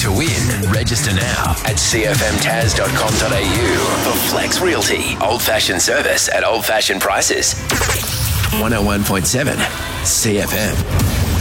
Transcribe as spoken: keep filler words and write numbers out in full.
To win, register now at c f m taz dot com dot a u for Flex Realty. Old-fashioned service at old-fashioned prices. one oh one point seven C F M.